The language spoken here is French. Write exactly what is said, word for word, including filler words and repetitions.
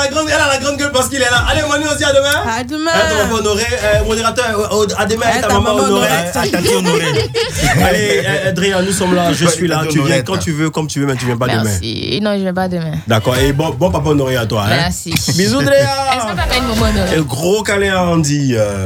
la grande, elle a la grande gueule parce qu'il est là. Allez, Manu, on se dit à demain. À demain. À ta maman honorée, euh, modérateur, euh, à demain, à ta maman honorée. À ta honorée. Allez, Adrien, nous sommes là, je suis là. Tu viens quand tu veux, comme tu veux, mais tu viens pas demain. Merci. Non, je viens pas demain. D'accord, et bon, bon papa honoré à toi. Hein. Merci. Bisous, Drea. Est-ce qu'on t'appelle Momo honoré? Et gros câlin à Andy. Euh...